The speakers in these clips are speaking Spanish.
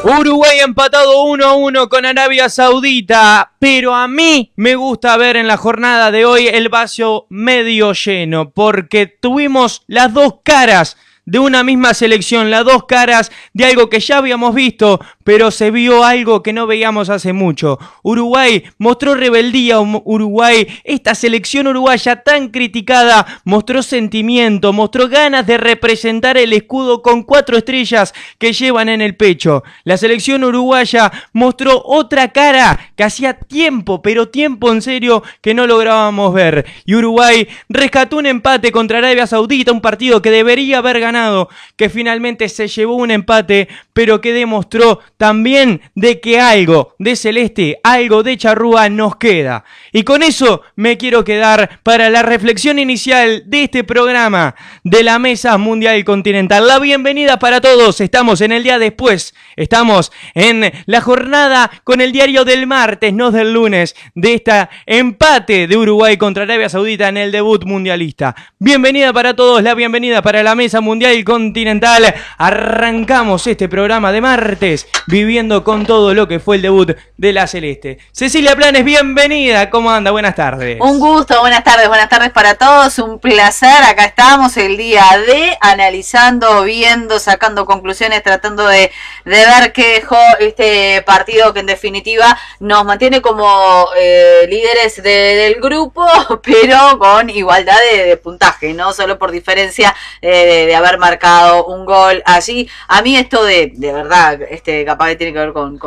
Uruguay empatado 1-1 con Arabia Saudita, pero a mí me gusta ver en la jornada de hoy el vaso medio lleno, porque tuvimos las dos caras de una misma selección, las dos caras de algo que ya habíamos visto, pero se vio algo que no veíamos hace mucho. Uruguay mostró rebeldía, Uruguay, esta selección uruguaya tan criticada, mostró sentimiento, mostró ganas de representar el escudo con 4 estrellas que llevan en el pecho. La selección uruguaya mostró otra cara que hacía tiempo, pero tiempo en serio, que no lográbamos ver. Y Uruguay rescató un empate contra Arabia Saudita, un partido que debería haber ganado, que finalmente se llevó un empate, pero que demostró también de que algo de celeste, algo de charrúa nos queda. Y con eso me quiero quedar para la reflexión inicial de este programa de la Mesa Mundial Continental. La bienvenida para todos. Estamos en el día después, estamos en la jornada con el diario del martes, no del lunes, de este empate de Uruguay contra Arabia Saudita en el debut mundialista. Bienvenida para todos, la bienvenida para la Mesa Mundial Continental. Arrancamos este programa de martes viviendo con todo lo que fue el debut de la Celeste. Cecilia Planes, bienvenida. ¿Cómo anda? Buenas tardes. Un gusto, buenas tardes para todos. Un placer. Acá estamos el día de analizando, viendo, sacando conclusiones, tratando de ver qué dejó este partido que en definitiva nos mantiene como líderes del grupo, pero con igualdad de puntaje, no solo por diferencia de haber marcado un gol allí. A mí esto de verdad, capaz que tiene que ver con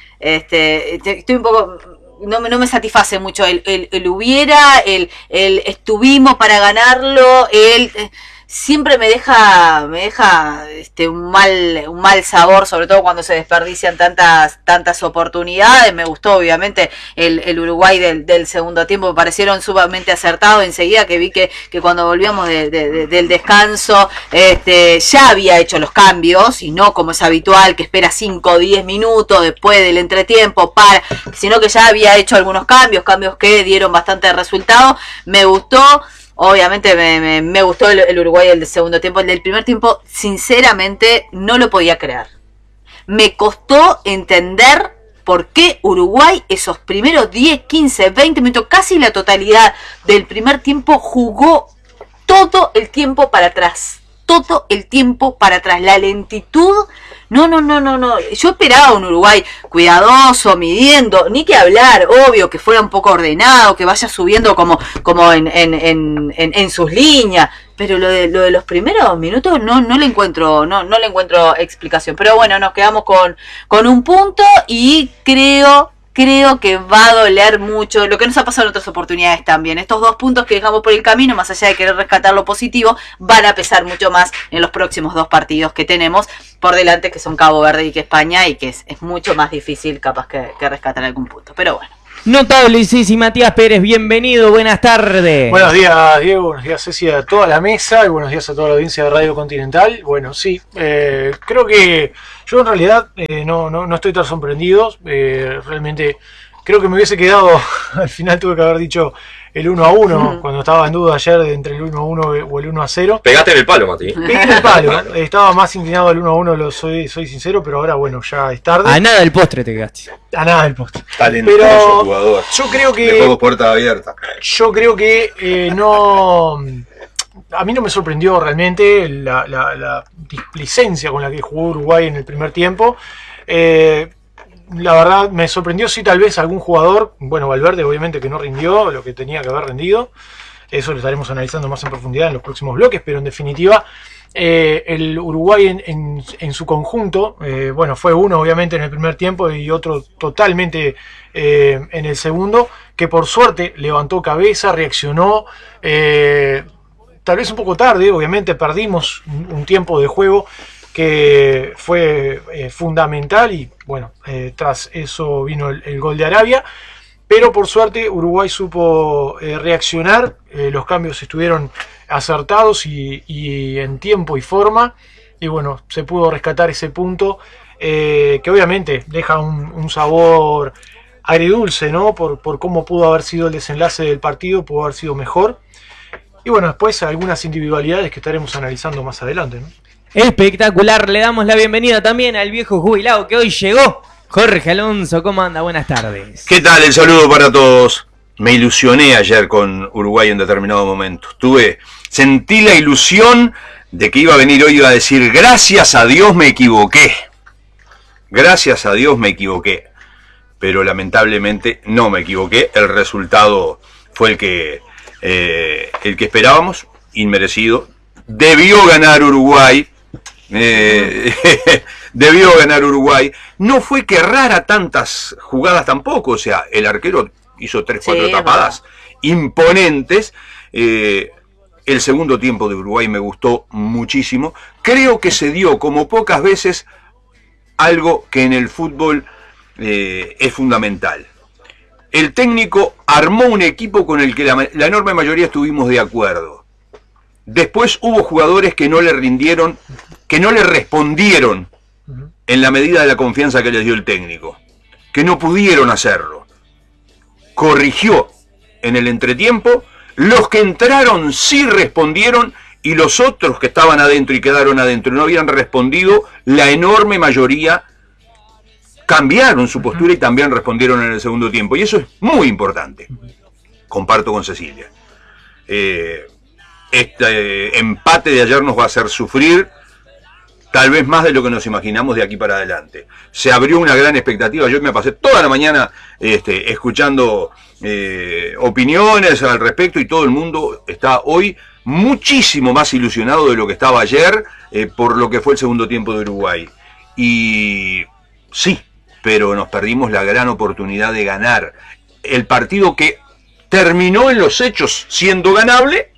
estoy un poco, no me satisface mucho el hubiera, el estuvimos para ganarlo, siempre me deja un mal sabor, sobre todo cuando se desperdician tantas oportunidades. Me gustó obviamente el Uruguay del segundo tiempo, me parecieron sumamente acertados. Enseguida que vi que cuando volvíamos del descanso ya había hecho los cambios, y no como es habitual que espera 5 o 10 minutos después del entretiempo sino que ya había hecho algunos cambios que dieron bastante resultado. Me gustó. Obviamente me gustó el Uruguay del segundo tiempo. El del primer tiempo, sinceramente, no lo podía creer. Me costó entender por qué Uruguay esos primeros 10, 15, 20 minutos, casi la totalidad del primer tiempo, jugó todo el tiempo para atrás. Todo el tiempo para atrás. La lentitud. No. Yo esperaba un Uruguay cuidadoso, midiendo, ni que hablar, obvio, que fuera un poco ordenado, que vaya subiendo como en sus líneas. Pero lo de los primeros minutos no le encuentro explicación. Pero bueno, nos quedamos con un punto, y creo que va a doler mucho lo que nos ha pasado en otras oportunidades también. Estos 2 puntos que dejamos por el camino, más allá de querer rescatar lo positivo, van a pesar mucho más en los próximos 2 partidos que tenemos por delante, que son Cabo Verde y que España, y que es mucho más difícil capaz que rescatar algún punto. Pero bueno. Notable, sí, Matías Pérez, bienvenido, buenas tardes. Buenos días, Diego, buenos días, Ceci, a toda la mesa, y buenos días a toda la audiencia de Radio Continental. Bueno, sí, creo que yo en realidad no estoy tan sorprendido. Realmente creo que me hubiese quedado, al final tuve que haber dicho el 1-1, cuando estaba en duda ayer entre el 1-1 o el 1-0. Pegaste en el palo, Mati. Pegué en el palo, estaba más inclinado al 1-1, soy sincero, pero ahora bueno, ya es tarde. A nada del postre te quedaste. A nada del postre. Talentoso pero jugador. Yo creo que... Dejó 2 puertas abiertas. Yo creo que no... A mí no me sorprendió realmente la displicencia con la que jugó Uruguay en el primer tiempo. La verdad me sorprendió, sí, tal vez algún jugador, bueno, Valverde obviamente, que no rindió lo que tenía que haber rendido. Eso lo estaremos analizando más en profundidad en los próximos bloques, pero en definitiva el Uruguay en su conjunto, bueno, fue uno obviamente en el primer tiempo y otro totalmente en el segundo, que por suerte levantó cabeza, reaccionó, tal vez un poco tarde, obviamente perdimos un tiempo de juego que fue fundamental, y bueno, tras eso vino el gol de Arabia, pero por suerte Uruguay supo reaccionar, los cambios estuvieron acertados y en tiempo y forma, y bueno, se pudo rescatar ese punto, que obviamente deja un sabor agridulce, ¿no? Por cómo pudo haber sido el desenlace del partido, pudo haber sido mejor. Y bueno, después algunas individualidades que estaremos analizando más adelante, ¿no? Espectacular, le damos la bienvenida también al viejo jubilado que hoy llegó. Jorge Alonso, ¿cómo anda? Buenas tardes. ¿Qué tal? El saludo para todos. Me ilusioné ayer con Uruguay en determinado momento. Sentí la ilusión de que iba a venir hoy y iba a decir, gracias a Dios me equivoqué. Gracias a Dios me equivoqué. Pero lamentablemente no me equivoqué. El resultado fue el que esperábamos, inmerecido. Debió ganar Uruguay. Debió ganar Uruguay. No fue que errara tantas jugadas tampoco. O sea, el arquero hizo 3-4 tapadas imponentes. El segundo tiempo de Uruguay me gustó muchísimo. Creo que se dio como pocas veces algo que en el fútbol es fundamental. El técnico armó un equipo con el que la enorme mayoría estuvimos de acuerdo. Después hubo jugadores que no le rindieron, que no le respondieron en la medida de la confianza que les dio el técnico, que no pudieron hacerlo. Corrigió en el entretiempo, los que entraron sí respondieron y los otros que estaban adentro y quedaron adentro y no habían respondido, la enorme mayoría cambiaron su postura y también respondieron en el segundo tiempo. Y eso es muy importante. Comparto con Cecilia. Este empate de ayer nos va a hacer sufrir tal vez más de lo que nos imaginamos de aquí para adelante. Se abrió una gran expectativa. Yo me pasé toda la mañana escuchando opiniones al respecto y todo el mundo está hoy muchísimo más ilusionado de lo que estaba ayer por lo que fue el segundo tiempo de Uruguay. Y sí, pero nos perdimos la gran oportunidad de ganar el partido que terminó en los hechos siendo ganable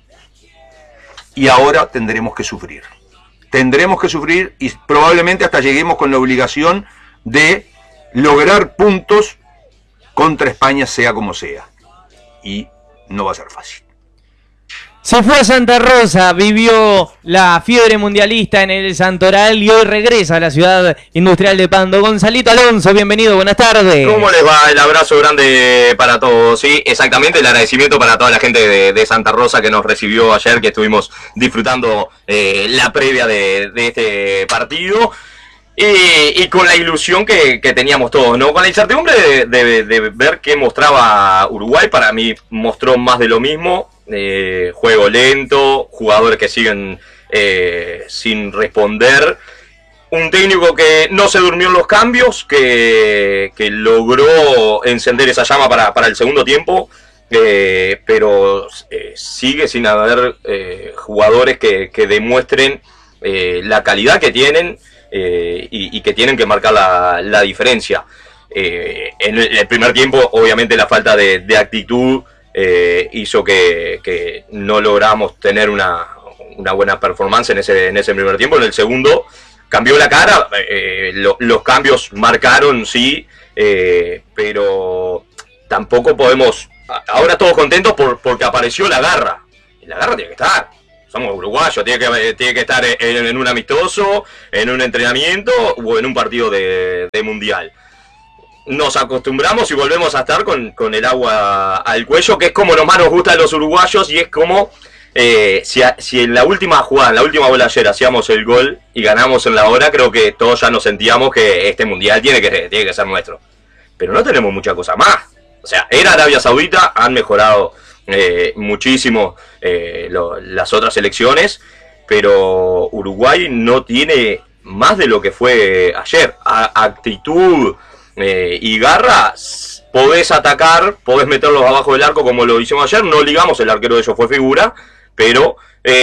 y ahora tendremos que sufrir. Tendremos que sufrir y probablemente hasta lleguemos con la obligación de lograr puntos contra España sea como sea. Y no va a ser fácil. Se fue a Santa Rosa, vivió la fiebre mundialista en el Santoral y hoy regresa a la ciudad industrial de Pando. Gonzalito Alonso, bienvenido, buenas tardes. ¿Cómo les va? El abrazo grande para todos. Sí, exactamente, el agradecimiento para toda la gente de Santa Rosa que nos recibió ayer, que estuvimos disfrutando la previa de este partido. Y con la ilusión que teníamos todos, ¿no? Con la incertidumbre de ver qué mostraba Uruguay. Para mí mostró más de lo mismo. Juego lento, jugadores que siguen sin responder, un técnico que no se durmió en los cambios, que logró encender esa llama para el segundo tiempo, pero sigue sin haber jugadores que demuestren la calidad que tienen y que tienen que marcar la diferencia. En el primer tiempo, obviamente, la falta de actitud hizo que no logramos tener una buena performance en ese primer tiempo. En el segundo cambió la cara, los cambios marcaron, sí, pero tampoco podemos, ahora todos contentos porque apareció la garra. Y la garra tiene que estar, somos uruguayos, tiene que estar en un amistoso, en un entrenamiento o en un partido de mundial. Nos acostumbramos y volvemos a estar con el agua al cuello, que es como más nos gusta a los uruguayos, y es como si en la última jugada, en la última bola ayer hacíamos el gol y ganamos en la hora, creo que todos ya nos sentíamos que este mundial tiene que ser nuestro. Pero no tenemos mucha cosa más. O sea, era Arabia Saudita, han mejorado muchísimo las otras selecciones, pero Uruguay no tiene más de lo que fue ayer. Actitud y garra, podés atacar, podés meterlos abajo del arco como lo hicimos ayer. No ligamos, el arquero de ellos fue figura, pero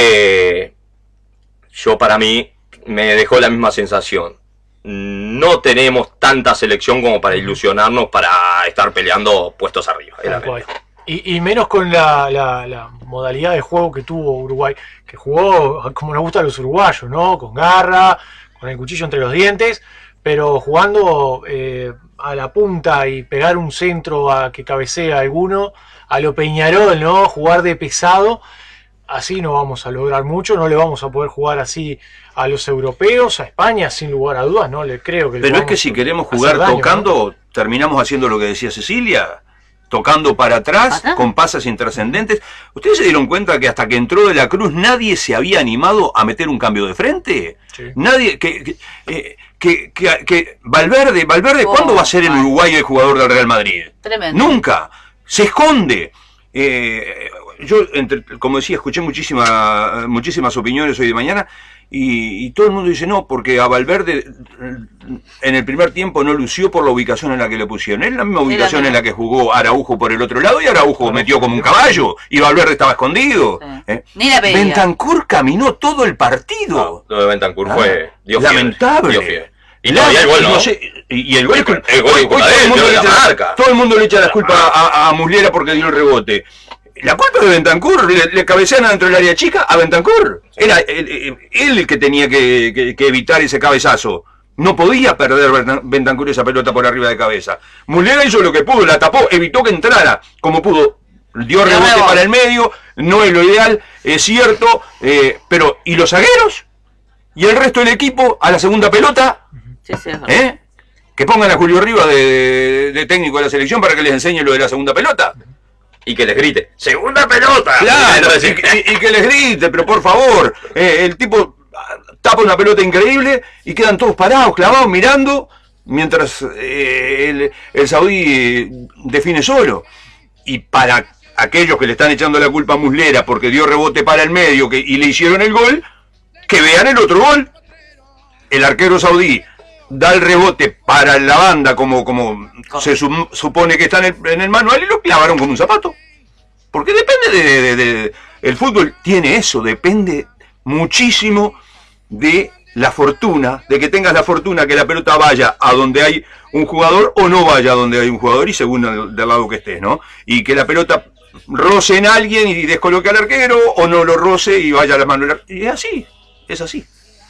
yo, para mí, me dejó la misma sensación. No tenemos tanta selección como para ilusionarnos para estar peleando puestos arriba. Y menos con la modalidad de juego que tuvo Uruguay, que jugó como nos gusta a los uruguayos, ¿no? Con garra, con el cuchillo entre los dientes, pero jugando a la punta y pegar un centro a que cabecea alguno, a lo Peñarol, ¿no? Jugar de pesado, así no vamos a lograr mucho, no le vamos a poder jugar así a los europeos, a España, sin lugar a dudas, no le creo que... Pero es que si queremos jugar daño, tocando, ¿no? Terminamos haciendo lo que decía Cecilia, tocando para atrás, con pases intrascendentes. ¿Ustedes se dieron cuenta que hasta que entró De la Cruz nadie se había animado a meter un cambio de frente? Sí. Nadie, que Valverde, ¿cuándo va a ser en Uruguay el jugador del Real Madrid? Tremendo. Nunca. Se esconde. Yo, como decía, escuché muchísimas opiniones hoy de mañana y todo el mundo dice no, porque a Valverde en el primer tiempo no lució por la ubicación en la que le pusieron. Es la misma ubicación en la que jugó Araujo por el otro lado y Araujo metió como un caballo y Valverde estaba escondido. Ni la veía. Bentancur caminó todo el partido. Lo de Bentancur fue lamentable. Y todavía el gol, ¿no? Y el gol todo el mundo le echa la culpa a Muslera porque dio el rebote. La culpa de Bentancur, le cabecean adentro del área chica a Bentancur. Era él el que tenía que evitar ese cabezazo. No podía perder Bentancur esa pelota por arriba de cabeza. Muslera hizo lo que pudo, la tapó, evitó que entrara como pudo. Dio rebote para el medio, no es lo ideal, es cierto, pero ¿y los zagueros? ¿Y el resto del equipo a la segunda pelota? Sí, es verdad. Que pongan a Julio Rivas de técnico de la selección para que les enseñe lo de la segunda pelota. Y que les grite, ¡segunda pelota! Claro, y que les grite, pero por favor, el tipo tapa una pelota increíble y quedan todos parados, clavados, mirando, mientras el saudí define solo. Y para aquellos que le están echando la culpa a Muslera porque dio rebote para el medio y le hicieron el gol, que vean el otro gol. El arquero saudí da el rebote para la banda como se supone que está en el manual y lo clavaron con un zapato. Porque depende de el fútbol tiene eso, depende muchísimo de la fortuna, de que tengas la fortuna que la pelota vaya a donde hay un jugador o no vaya a donde hay un jugador y según del lado que estés, ¿no? Y que la pelota roce en alguien y descoloque al arquero o no lo roce y vaya a las manos. Y es así.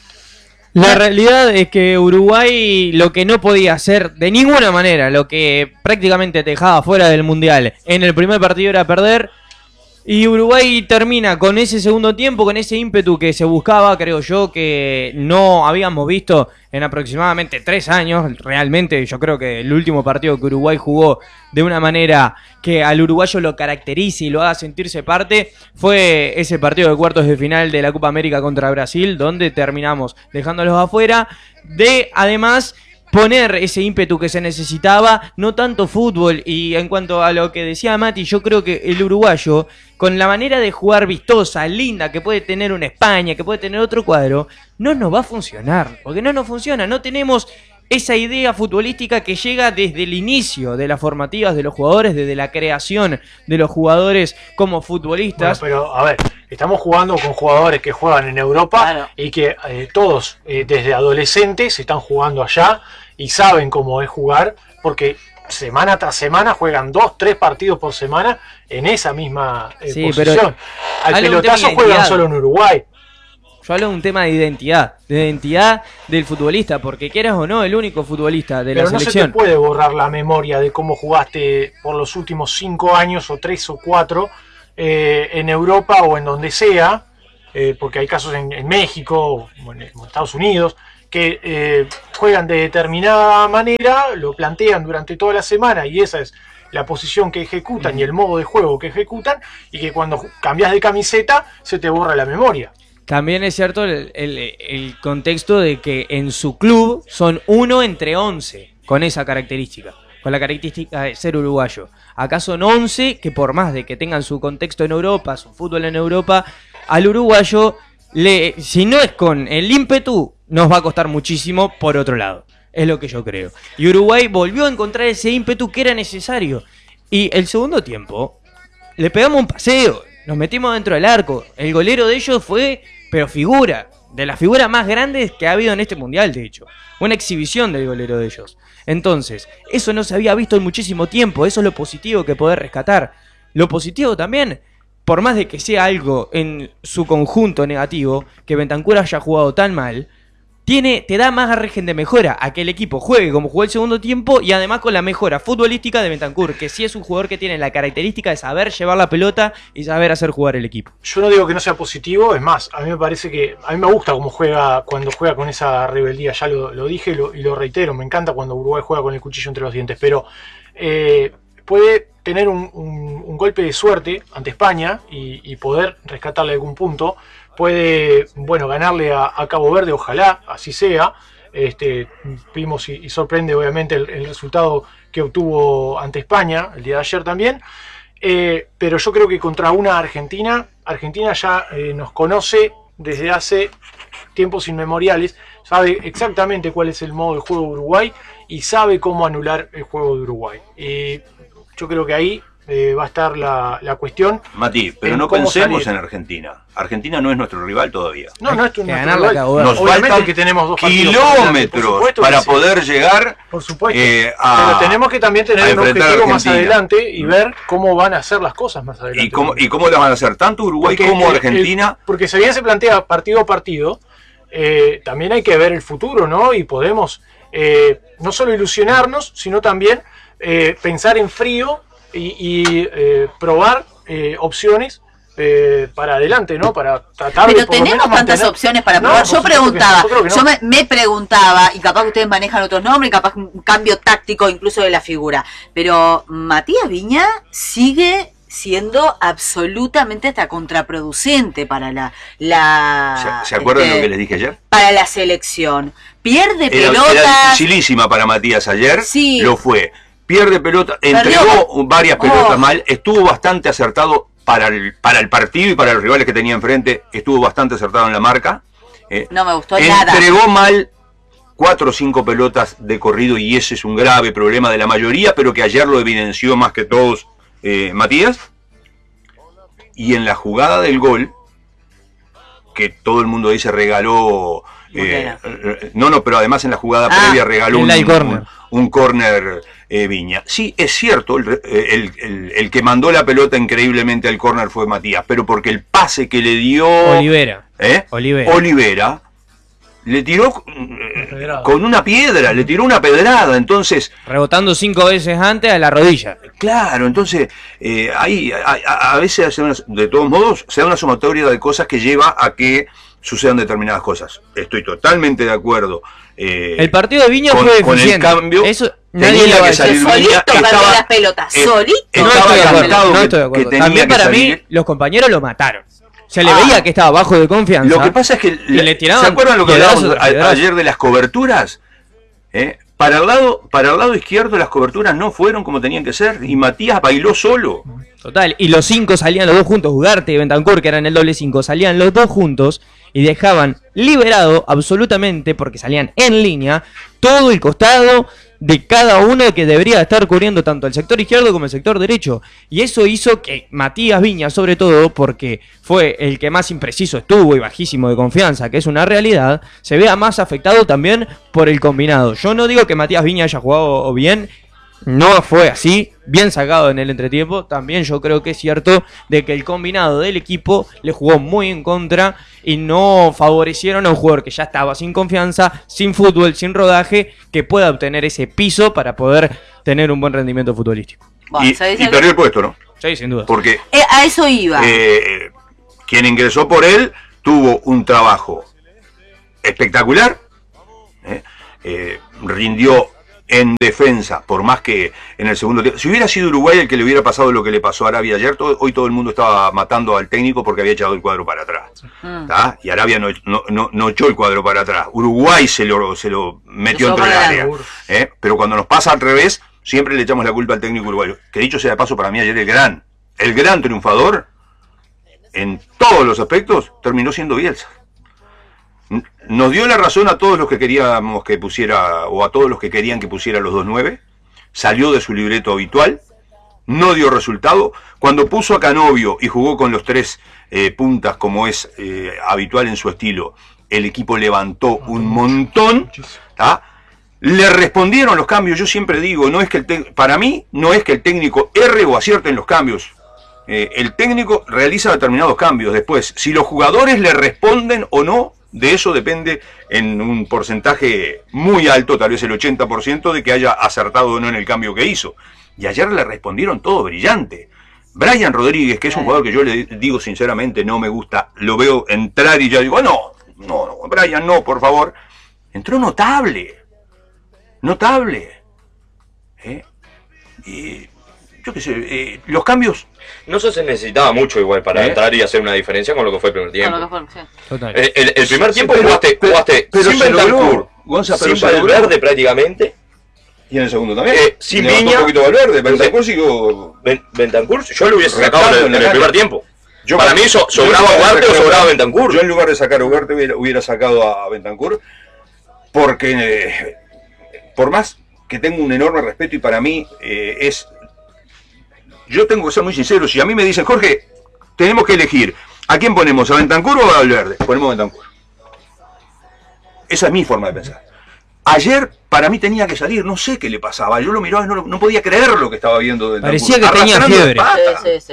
La realidad es que Uruguay lo que no podía hacer de ninguna manera, lo que prácticamente te dejaba fuera del Mundial en el primer partido era perder. Y Uruguay termina con ese segundo tiempo, con ese ímpetu que se buscaba, creo yo, que no habíamos visto en aproximadamente 3 años. Realmente yo creo que el último partido que Uruguay jugó de una manera que al uruguayo lo caracterice y lo haga sentirse parte fue ese partido de cuartos de final de la Copa América contra Brasil, donde terminamos dejándolos afuera, de además poner ese ímpetu que se necesitaba, no tanto fútbol. Y en cuanto a lo que decía Mati, yo creo que el uruguayo, con la manera de jugar vistosa, linda, que puede tener una España, que puede tener otro cuadro, no nos va a funcionar, porque no nos funciona, no tenemos esa idea futbolística que llega desde el inicio de las formativas de los jugadores, desde la creación de los jugadores como futbolistas. Bueno, pero a ver, estamos jugando con jugadores que juegan en Europa, claro, y que todos desde adolescentes están jugando allá y saben cómo es jugar, porque semana tras semana juegan 2-3 partidos por semana en esa misma posición. Al pelotazo juegan solo en Uruguay. Yo hablo de un tema de identidad del futbolista, porque quieras o no, el único futbolista de la selección. Pero no se te puede borrar la memoria de cómo jugaste por los últimos 5 años, o 3 o 4, en Europa o en donde sea, porque hay casos en México o en Estados Unidos, que juegan de determinada manera, lo plantean durante toda la semana y esa es la posición que ejecutan y el modo de juego que ejecutan, y que cuando cambias de camiseta se te borra la memoria. También es cierto el contexto de que en su club son 1 entre 11 con esa característica, con la característica de ser uruguayo. Acá son 11 que por más de que tengan su contexto en Europa, su fútbol en Europa, al uruguayo, si no es con el ímpetu, nos va a costar muchísimo por otro lado. Es lo que yo creo. Y Uruguay volvió a encontrar ese ímpetu que era necesario. Y el segundo tiempo, le pegamos un paseo, nos metimos dentro del arco. El golero de ellos fue, pero figura, de las figuras más grandes que ha habido en este mundial, de hecho. Una exhibición del golero de ellos. Entonces, eso no se había visto en muchísimo tiempo. Eso es lo positivo que poder rescatar. Lo positivo también, por más de que sea algo en su conjunto negativo, que Bentancur haya jugado tan mal, te da más margen de mejora a que el equipo juegue como jugó el segundo tiempo, y además con la mejora futbolística de Bentancur, que sí es un jugador que tiene la característica de saber llevar la pelota y saber hacer jugar el equipo. Yo no digo que no sea positivo, es más, a mí me parece que a mí me gusta cómo juega cuando juega con esa rebeldía, ya lo dije y lo reitero, me encanta cuando Uruguay juega con el cuchillo entre los dientes, pero puede tener un golpe de suerte ante España y poder rescatarle algún punto. Puede, bueno, ganarle a Cabo Verde, ojalá así sea. Vimos y sorprende obviamente el resultado que obtuvo ante España el día de ayer también. Pero yo creo que contra una Argentina ya nos conoce desde hace tiempos inmemoriales, sabe exactamente cuál es el modo de juego de Uruguay y sabe cómo anular el juego de Uruguay. Yo creo que ahí va a estar la cuestión. Mati, pero no pensemos en Argentina. Argentina no es nuestro rival todavía. No es nuestro rival. Nos obviamente faltan que tenemos 2 kilómetros para poder llegar. Por supuesto. Pero tenemos que también tener un objetivo más adelante y ver cómo van a hacer las cosas más adelante. ¿Y cómo las van a hacer tanto Uruguay como Argentina? Porque si bien se plantea partido a partido, también hay que ver el futuro, ¿no? Y podemos no solo ilusionarnos, sino también pensar en frío y probar opciones para adelante, ¿no? Para tratar pero de por lo tenemos menos tantas mantener... opciones para probar. No, Yo preguntaba, yo creo que no. yo me preguntaba, y capaz que ustedes manejan otros nombres, y capaz un cambio táctico incluso de la figura, pero Matías Viña sigue siendo absolutamente hasta contraproducente para ¿Se acuerdan lo que les dije ayer? Para la selección. Pierde Era pelotas. dificilísima para Matías ayer, Sí. Lo fue. Pierde pelota, entregó varias pelotas mal, estuvo bastante acertado para el partido y para los rivales que tenía enfrente, estuvo bastante acertado en la marca. No me gustó nada. Entregó mal 4 o 5 pelotas de corrido y ese es un grave problema de la mayoría, pero que ayer lo evidenció más que todos Matías. Y en la jugada del gol, que todo el mundo dice regaló... pero además en la jugada previa regaló un córner Viña. Sí, es cierto, el que mandó la pelota increíblemente al córner fue Matías, pero porque el pase que le dio Olivera le tiró con una piedra, le tiró una pedrada, entonces... Rebotando 5 veces antes a la rodilla. Claro, entonces ahí a veces, de todos modos, se da una sumatoria de cosas que lleva a que sucedan determinadas cosas. Estoy totalmente de acuerdo. El partido de Viña fue deficiente. Con el cambio, eso nadie Nadie lo va a decir. Solito perdió las pelotas. Solito. No estoy de acuerdo. También para mí, los compañeros lo mataron. Se le veía que estaba bajo de confianza. Lo que pasa es que le tiraban. ¿Se acuerdan lo que hablábamos ayer de las coberturas? Para el lado izquierdo las coberturas no fueron como tenían que ser y Matías bailó solo. Total, y los 5 salían los dos juntos, Ugarte y Bentancur, que eran el doble 5, salían los dos juntos y dejaban liberado absolutamente, porque salían en línea, todo el costado de cada uno que debería estar cubriendo tanto el sector izquierdo como el sector derecho. Y eso hizo que Matías Viña, sobre todo, porque fue el que más impreciso estuvo y bajísimo de confianza, que es una realidad, se vea más afectado también por el combinado. Yo no digo que Matías Viña haya jugado bien, no fue así, bien sacado en el entretiempo. También yo creo que es cierto de que el combinado del equipo le jugó muy en contra y no favorecieron a un jugador que ya estaba sin confianza, sin fútbol, sin rodaje, que pueda obtener ese piso para poder tener un buen rendimiento futbolístico. Bueno, Y perdió el puesto, ¿no? Sí, sin duda. Porque a eso iba. quien ingresó por él tuvo un trabajo espectacular, rindió en defensa, por más que en el segundo tiempo, si hubiera sido Uruguay el que le hubiera pasado lo que le pasó a Arabia ayer, hoy todo el mundo estaba matando al técnico porque había echado el cuadro para atrás. Y Arabia no echó el cuadro para atrás. Uruguay se lo metió entre el área. Pero cuando nos pasa al revés, siempre le echamos la culpa al técnico uruguayo. Que dicho sea de paso, para mí ayer el gran triunfador en todos los aspectos terminó siendo Bielsa. Nos dio la razón a todos los que queríamos que pusiera, o a todos los que querían que pusiera los 2-9, salió de su libreto habitual, no dio resultado. Cuando puso a Canovio y jugó con los 3 puntas como es habitual en su estilo, el equipo levantó un montón. Le respondieron los cambios. Yo siempre digo, para mí no es que el técnico erre o acierte en los cambios. El técnico realiza determinados cambios. Después, si los jugadores le responden o no, de eso depende en un porcentaje muy alto, tal vez el 80%, de que haya acertado o no en el cambio que hizo. Y ayer le respondieron todo brillante. Brian Rodríguez, que es un jugador que yo le digo sinceramente no me gusta, lo veo entrar y ya digo, no, Brian, no, por favor. Entró notable. Y yo qué sé, los cambios. No se necesitaba mucho igual para entrar y hacer una diferencia con lo que fue el primer tiempo. Total. El primer tiempo Sí, jugaste pero sin se logró, Bentancur, Gonza, pero sin se logró. Valverde prácticamente. Y en el segundo también. Sin Levantó Viña. un poquito Valverde, Bentancur siguió. Bentancur, yo lo hubiese Retando sacado en en la el primer cancha. tiempo. Yo- Para mí yo sobraba en lugar de Ugarte o sacar sobraba Ugarte- Bentancur. Yo en lugar de sacar a Ugarte hubiera sacado a Bentancur, porque por más que tengo un enorme respeto y para mí yo tengo que ser muy sincero, si a mí me dicen, Jorge, tenemos que elegir, ¿a quién ponemos? ¿A Bentancur o a Valverde? Ponemos a Bentancur. Esa es mi forma de pensar. Ayer para mí tenía que salir, no sé qué le pasaba, yo lo miraba y no podía creer lo que estaba viendo de Bentancur. Parecía que tenía Arrastrando fiebre. la pata. Sí.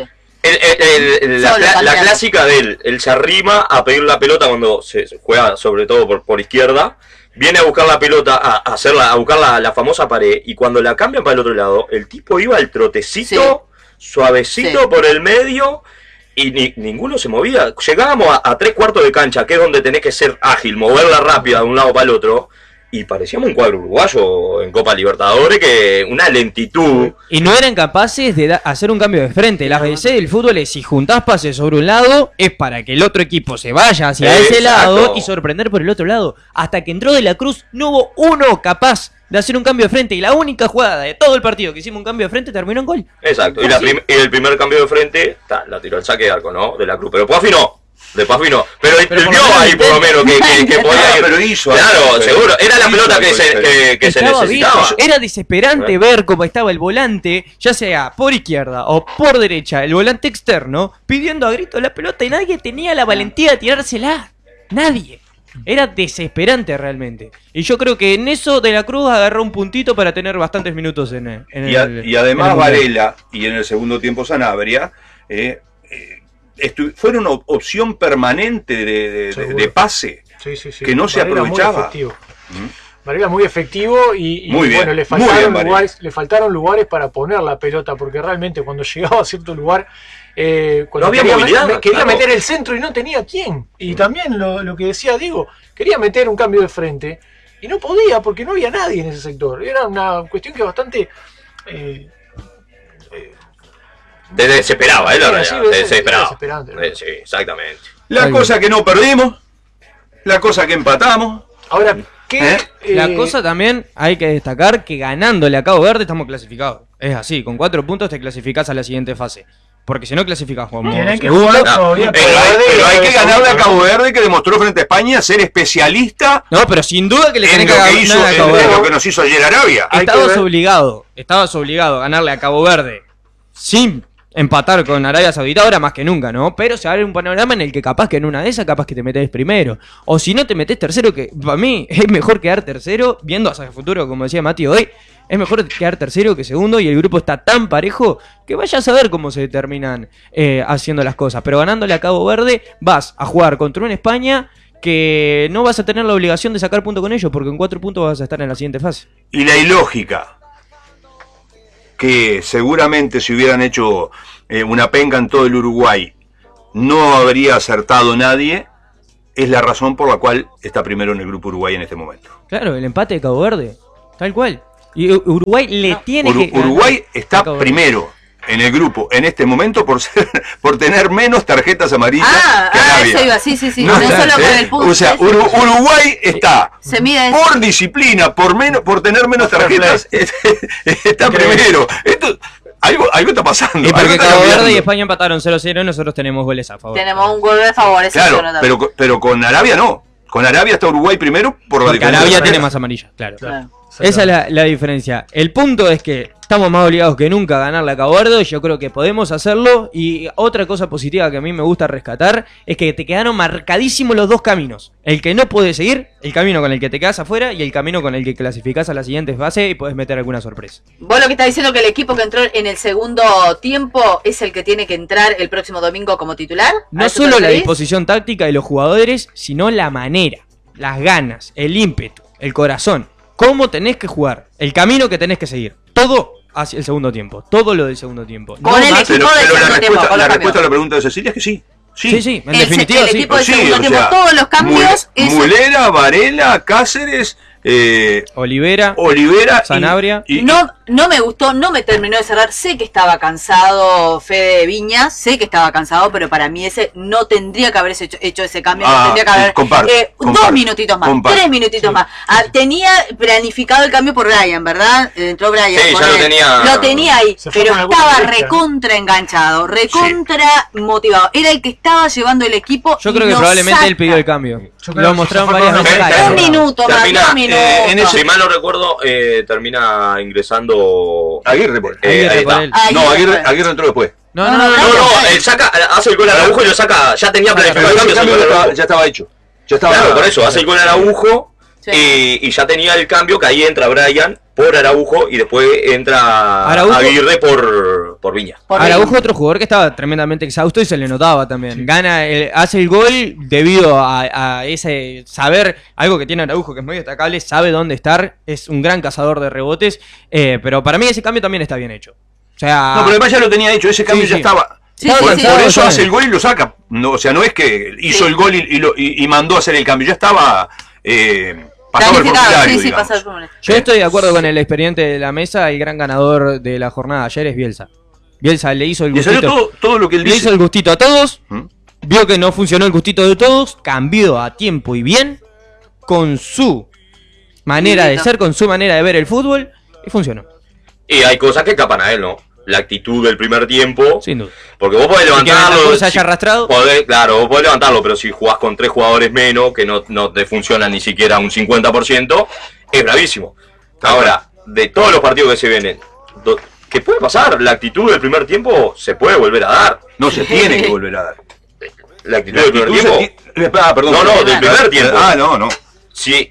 La clásica de él se arrima a pedir la pelota cuando se juega sobre todo por izquierda, viene a buscar la pelota, a buscar la famosa pared, y cuando la cambian para el otro lado, el tipo iba al trotecito, suavecito Sí. por el medio, y ninguno se movía. Llegábamos a 3/4 de cancha, que es donde tenés que ser ágil, moverla rápida de un lado para el otro, y parecíamos un cuadro uruguayo en Copa Libertadores, que una lentitud. Y no eran capaces de hacer un cambio de frente. La ABC del fútbol es, si juntás pases sobre un lado, es para que el otro equipo se vaya hacia ese Exacto. lado y sorprender por el otro lado. Hasta que entró De la Cruz, no hubo uno capaz de hacer un cambio de frente. Y la única jugada de todo el partido que hicimos un cambio de frente terminó en gol. Exacto, y el primer cambio de frente, la tiró el saque de arco, ¿no? De la Cruz, pero después afinó. Pero Pero él por lo vio menos ahí por lo menos que podía ir. Pero hizo Claro, algo, seguro. Era la hizo pelota algo que se Estaba necesitaba. bien. Era desesperante ver cómo estaba el volante, ya sea por izquierda o por derecha, el volante externo, pidiendo a grito la pelota y nadie tenía la valentía de tirársela. Nadie. Era desesperante realmente. Y yo creo que en eso De la Cruz agarró un puntito para tener bastantes minutos en el. Y además en el Mundial. Varela y en el segundo tiempo Sanabria fueron opción permanente Seguro. de pase. Sí. Que no se Varela aprovechaba. Muy efectivo. Varela muy efectivo y Muy bien, bueno, muy bien, Varela. le faltaron lugares para poner la pelota, porque realmente cuando llegaba a cierto lugar, cuando No había quería, movilidad, quería claro. meter el centro y no tenía quién. Y también lo que decía Diego, quería meter un cambio de frente y no podía porque no había nadie en ese sector. Era una cuestión que bastante... Te desesperaba, la Sí, realidad, sí, te es desesperaba. desesperante. Sí, exactamente. La cosa que no perdimos, la cosa que empatamos. Ahora, ¿qué? La cosa también hay que destacar que ganándole a Cabo Verde estamos clasificados. Es así, con 4 puntos te clasificás a la siguiente fase. Porque si no clasificás como Tienen que segundo. jugar todavía. Pero hay que ganarle a Cabo Verde, que demostró frente a España ser especialista No, pero sin duda que le en tenés que lo que ganar hizo, a Cabo en Verde. lo que nos hizo ayer Arabia. Hay que Estabas obligado a ganarle a Cabo Verde sin empatar con Arabia Saudita, ahora más que nunca, ¿no? Pero se abre un panorama en el que capaz que en una de esas, capaz que te metés primero. O si no te metés tercero, que para mí es mejor quedar tercero, viendo hacia el futuro, como decía Mati hoy, es mejor quedar tercero que segundo y el grupo está tan parejo que vaya a saber cómo se terminan haciendo las cosas. Pero ganándole a Cabo Verde, vas a jugar contra una España que no vas a tener la obligación de sacar punto con ellos, porque en 4 puntos vas a estar en la siguiente fase. Y la ilógica, que seguramente si hubieran hecho una penca en todo el Uruguay, no habría acertado nadie, es la razón por la cual está primero en el grupo Uruguay en este momento. Claro, el empate de Cabo Verde, tal cual. Y Uruguay le tiene que ganar Uruguay a está Cabo Verde. primero en el grupo en este momento por tener menos tarjetas amarillas que Arabia. Eso iba, sí. No, No, solo por el punto. o sea, sí. Uruguay está Se mide eso. por disciplina, por tener menos tarjetas, está primero. Esto, algo está pasando. Y porque algo está Cabo cambiando. Verde y España empataron 0-0 y nosotros tenemos goles a favor. Tenemos un gol de favor, ese Claro, yo no también. pero con Arabia no. Con Arabia está Uruguay primero por la Porque diferencia. Arabia de tiene tarjetas. más amarillas, claro. Claro. Esa es la diferencia. El punto es que estamos más obligados que nunca a ganarle a Cabo Verde. Yo creo que podemos hacerlo. Y otra cosa positiva que a mí me gusta rescatar es que te quedaron marcadísimos los dos caminos. El que no puedes seguir, el camino con el que te quedas afuera y el camino con el que clasificás a la siguiente fase y puedes meter alguna sorpresa. Vos lo que estás diciendo que el equipo que entró en el segundo tiempo es el que tiene que entrar el próximo domingo como titular. ¿A No eso solo te la referís? disposición táctica de los jugadores, sino la manera, las ganas, el ímpetu, el corazón. Cómo tenés que jugar, el camino que tenés que seguir. Todo hacia el segundo tiempo. Todo lo del segundo tiempo. Con el más- equipo Pero del la segundo tiempo, respuesta, con la los respuesta a cambios. la pregunta de Cecilia es que sí. Sí, en definitiva el sí. equipo del Sí, segundo o tiempo, sea, todos los cambios. eso- Mulera, Varela, Cáceres, Olivera, Olivera, Sanabria. No, No me gustó, no me terminó de cerrar. Sé que estaba cansado Fede Viñas, sé que estaba cansado, pero para mí ese no tendría que haberse hecho ese cambio. No tendría que haber. Comparto, 2 minutitos más, 3 minutitos más. Tenía planificado el cambio por Brian, ¿verdad? Entró Brian. Sí, ya lo tenía. Lo tenía ahí, Se fue pero con alguna estaba derecha, recontra enganchado, recontra motivado. Era el que estaba llevando el equipo. Yo creo que lo probablemente saca. él pidió el cambio. Yo creo Lo que mostraron se fue varias con veces. una Un derecha. minuto más, Termina, 2 minutos. Si mal no recuerdo, termina ingresando Aguirre por Aguirre ahí por está. él. No, Aguirre entró después. No, Él saca, hace el gol a Araujo y lo saca, ya tenía planificado el Pero ese cambio, cambio hace el gol a Araujo. ya estaba hecho. Ya estaba Claro, por eso, hace el gol a Araujo Sí. y ya tenía el cambio, que ahí entra Brian por Araujo y después entra Araujo. Aguirre por Viña. Por Araujo, otro jugador que estaba tremendamente exhausto y se le notaba también. Hace el gol debido a ese saber, algo que tiene Araujo que es muy destacable, sabe dónde estar, es un gran cazador de rebotes, pero para mí ese cambio también está bien hecho. O sea, No, pero además ya lo tenía hecho, ese cambio Sí, ya sí. estaba. Sí, Estaba sí, Por, sí. por eso sabe. hace el gol y lo saca. No, o sea, no es que hizo Sí. el gol y mandó a hacer el cambio, ya estaba pasado el Planificado, formulario, sí, sí, digamos. pasado el formulario. yo estoy de acuerdo con el expediente de la mesa, el gran ganador de la jornada de ayer es Bielsa. Bielsa le hizo el Le salió gustito. todo lo que él Le hizo dice. el gustito a todos, ¿Mm? vio que no funcionó el gustito de todos, cambió a tiempo y bien, con su manera de Lindo. ser, con su manera de ver el fútbol, y funcionó, Y hay cosas que escapan a él, ¿no? La actitud del primer tiempo. sin duda. Porque vos podés Y que levantarlo. Bentancur se haya arrastrado. Claro, vos podés levantarlo, pero si jugás con 3 jugadores menos, que no te funcionan ni siquiera un 50%, es bravísimo. Ahora, de todos los partidos que se vienen, ¿qué puede pasar? La actitud del primer tiempo se puede volver a dar. No se tiene que volver a dar. La actitud La del primer actitud tiempo. perdón. No, no, del primer tiempo. No. Sí,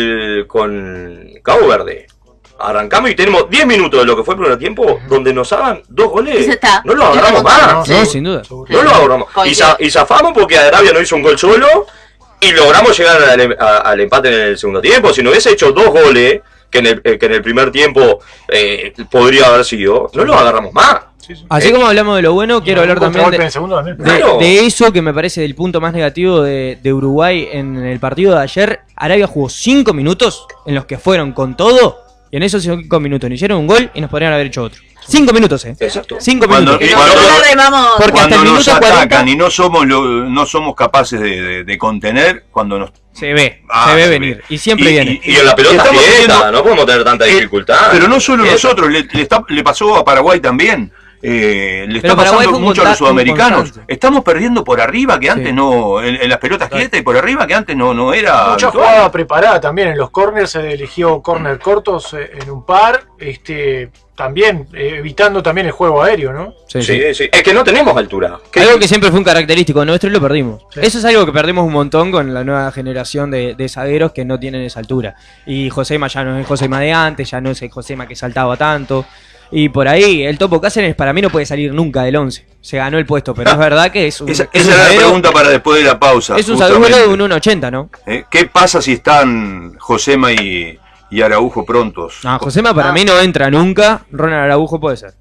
con Cabo Verde. Arrancamos y tenemos 10 minutos de lo que fue el primer tiempo, donde nos hagan 2 goles. Eso está. No lo agarramos más. No, sin duda. No lo agarramos. Coincido. Y zafamos porque Arabia no hizo un gol solo y logramos llegar al empate en el segundo tiempo. Si no hubiese hecho 2 goles, que en el primer tiempo podría haber sido, no lo agarramos más. Así como hablamos de lo bueno, quiero hablar también En el segundo también. Claro. de eso que me parece el punto más negativo de Uruguay en el partido de ayer. Arabia jugó 5 minutos en los que fueron con todo, y en esos 5 minutos nos hicieron un gol y nos podrían haber hecho otro. 5 minutos, Exacto. 5 Cuando- minutos. Y cuando- Nosotros remamos. Porque hasta Cuando el nos minuto 40 atacan y no somos capaces de contener, cuando nos... se ve Ah, ve se venir. ve. Y siempre viene. Y en la pelota estamos quieta, teniendo- no podemos tener tanta dificultad. Pero no solo Quieta. nosotros, le pasó a Paraguay también. Le Pero está Paraguay pasando fue un mucho a los contacto sudamericanos. constante. Estamos perdiendo por arriba, que antes Sí. no, en las pelotas quietas y por arriba, que antes no era. Mucha habitual. jugada preparada también en los corners, se eligió corner cortos en un par, también evitando también el juego aéreo, ¿no? Sí, sí. Sí, sí. Es que no tenemos altura. Algo que siempre fue un característico nuestro y lo perdimos. Sí. Eso es algo que perdimos un montón con la nueva generación de zagueros que no tienen esa altura. Y Josema ya no es el Josema de antes, ya no es el Josema que saltaba tanto. Y por ahí, el Topo Cáceres para mí no puede salir nunca del 11. Se ganó el puesto, pero es verdad que es un, Esa es un era la zaguero- pregunta para después de la pausa. es un justamente. zaguero de un 1.80, ¿no? ¿Qué pasa si están Josema y Araujo prontos? No, Josema para mí no entra nunca. Ronald Araujo puede ser.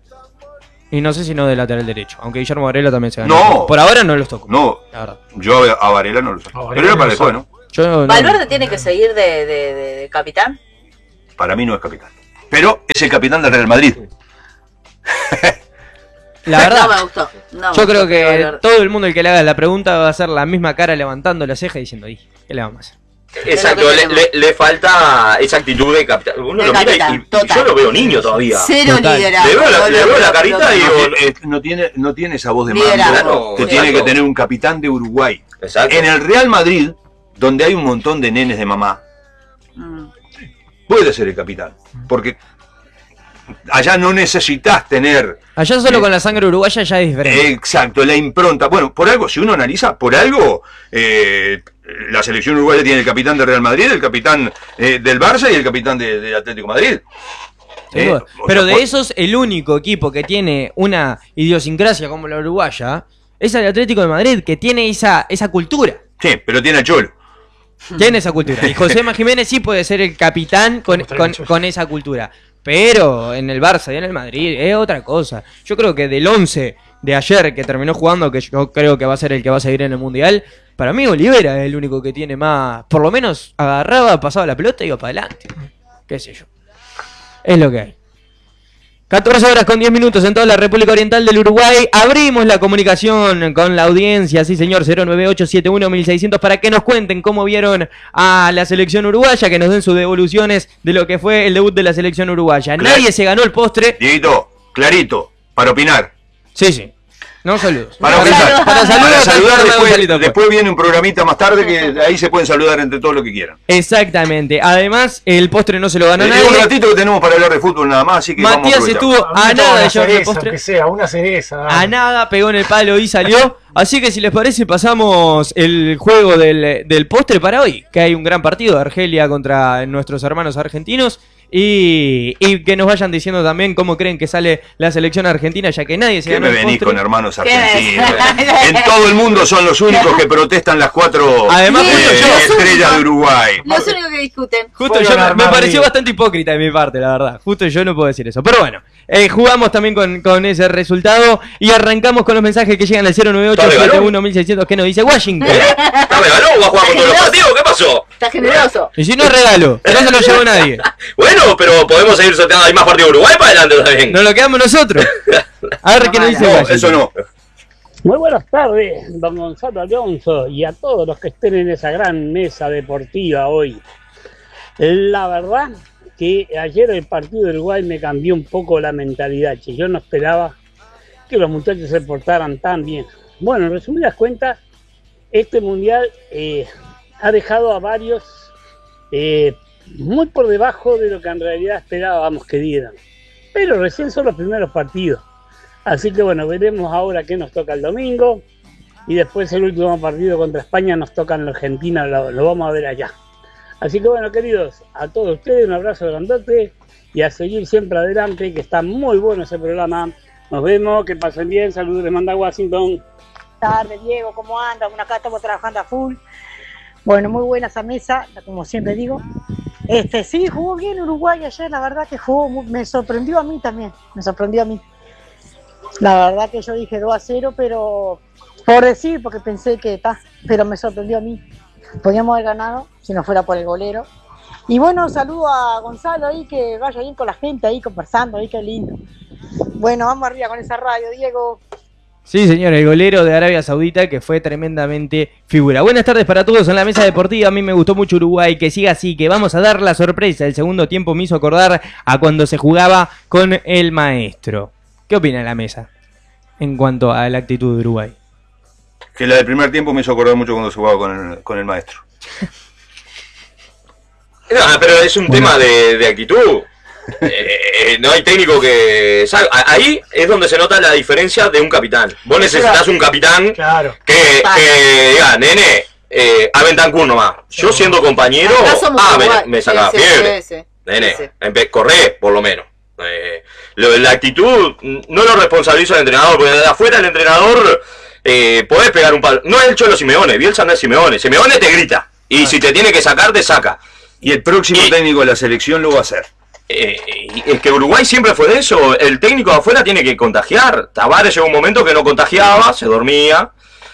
Y no sé si no de lateral derecho. Aunque Guillermo Varela también se ganó. No. Por ahora no los toco. No, La verdad. yo a Varela no lo sé. A Varela Pero era no para lo después, sabe. ¿no? Yo no- Valverde tiene que seguir de capitán. Para mí no es capitán. Pero es el capitán del Real Madrid. La verdad. No me gustó. No me Yo creo gustó que Valverde. todo el mundo el que le haga la pregunta va a hacer la misma cara levantando la ceja y diciendo, ¿y qué le vamos a hacer? Exacto, Es lo que le falta esa actitud de capitán. Uno De lo mira capitán, y total. yo lo veo niño todavía. Cero Total. liderazgo. Le veo la carita y digo, No tiene esa voz de Liderazgo. mando que Sí. tiene que Exacto. tener un capitán de Uruguay. Exacto. En el Real Madrid, donde hay un montón de nenes de mamá, Mm. puede ser el capitán. Porque allá no necesitas tener Allá solo con la sangre uruguaya ya es diferente. exacto la impronta. Bueno, por algo, si uno analiza, por algo la selección uruguaya tiene el capitán del Real Madrid, el capitán del Barça y el capitán del Atlético de Madrid. Sin duda. O Pero sea, de por- esos, el único equipo que tiene una idiosincrasia como la uruguaya es el Atlético de Madrid, que tiene esa cultura. Sí, pero tiene a Cholo. Tiene esa cultura. Y José Jiménez sí puede ser el capitán con esa cultura. Pero en el Barça y en el Madrid es otra cosa. Yo creo que del 11 de ayer que terminó jugando, que yo creo que va a ser el que va a seguir en el Mundial, para mí Olivera es el único que tiene más... Por lo menos agarraba, pasaba la pelota y iba para adelante. Qué sé yo. Es lo que hay. 14 horas con 10 minutos en toda la República Oriental del Uruguay. Abrimos la comunicación con la audiencia, sí señor, 09871-1600, para que nos cuenten cómo vieron a la selección uruguaya, que nos den sus devoluciones de lo que fue el debut de la selección uruguaya. Nadie se ganó el postre. Dieguito, clarito, para opinar. Sí. No, saludos. Para saludar después. Después viene un programita más tarde que ahí se pueden saludar entre todos lo que quieran. Exactamente. Además, el postre no se lo ganó nadie. Un ratito que tenemos para hablar de fútbol nada más, así que Matías estuvo a nada de llevarle el postre. Que sea, una cereza. A nada, pegó en el palo y salió. Así que si les parece, pasamos el juego del postre para hoy. Que hay un gran partido de Argelia contra nuestros hermanos argentinos. Y que nos vayan diciendo también cómo creen que sale la selección argentina, ya que nadie se ¿Qué ganó me el venís postre. con hermanos argentinos? En todo el mundo son los únicos que protestan las 4 Además, estrellas de Uruguay. Los únicos que discuten. Justo yo me pareció bastante hipócrita de mi parte, la verdad. Justo yo no puedo decir eso. Pero bueno, jugamos también con ese resultado y arrancamos con los mensajes que llegan al 098-71-1600. ¿Qué nos dice Washington? ¿Está regaló o va a jugar con todos los partidos? ¿Qué pasó? Está generoso. Y si no es regalo, no se lo llevó nadie. Bueno, pero podemos seguir sorteando. Hay más partidos de Uruguay para adelante también. Nos lo quedamos nosotros. A ver qué nos dice Washington. Eso no. Muy buenas tardes, don Gonzalo Alonso, y a todos los que estén en esa gran mesa deportiva hoy. La verdad que ayer el partido de Uruguay me cambió un poco la mentalidad, che. Yo no esperaba que los muchachos se portaran tan bien. Bueno, en resumidas cuentas, este mundial ha dejado a varios muy por debajo de lo que en realidad esperábamos que dieran. Pero recién son los primeros partidos. Así que bueno, veremos ahora qué nos toca el domingo. Y después el último partido contra España nos toca en la Argentina, lo vamos a ver allá. Así que bueno, queridos, a todos ustedes un abrazo grandote y a seguir siempre adelante, que está muy bueno ese programa. Nos vemos, que pasen bien, saludos, les manda Washington. Buenas tardes, Diego, ¿cómo andas? Bueno, acá estamos trabajando a full. Bueno, muy buena esa mesa, como siempre digo. Sí, jugó bien Uruguay ayer, la verdad que jugó, me sorprendió a mí también, La verdad que yo dije 2-0, pero por decir, porque pensé que pero me sorprendió a mí. Podíamos haber ganado si no fuera por el golero. Y bueno, saludo a Gonzalo ahí, que vaya bien con la gente ahí conversando, ahí qué lindo. Bueno, vamos arriba con esa radio, Diego. Sí, señor, el golero de Arabia Saudita, que fue tremendamente figura. Buenas tardes para todos en la mesa deportiva. A mí me gustó mucho Uruguay, que siga así, que vamos a dar la sorpresa. El segundo tiempo me hizo acordar a cuando se jugaba con el maestro. ¿Qué opina la mesa en cuanto a la actitud de Uruguay? Que la del primer tiempo me hizo acordar mucho cuando se jugaba con el maestro. No, pero es un tema de actitud. No hay técnico que... Ahí es donde se nota la diferencia de un capitán. Vos necesitas un capitán que diga, nene, a Bentancur nomás. Yo siendo compañero, me saca fiebre. Nene, corré por lo menos. La actitud no lo responsabilizo al entrenador, porque de afuera el entrenador podés pegar un palo. No es el Cholo Simeone, Bielsa no es Simeone. Simeone te grita, y si te tiene que sacar, te saca. Y el próximo técnico de la selección lo va a hacer. Es que Uruguay siempre fue de eso. El técnico de afuera tiene que contagiar. Tavares llegó un momento que no contagiaba, se dormía.